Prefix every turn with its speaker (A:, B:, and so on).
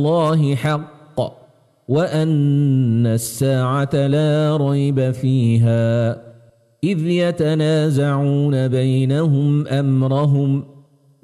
A: الله حق وأن الساعة لا ريب فيها إذ يتنازعون بينهم أمرهم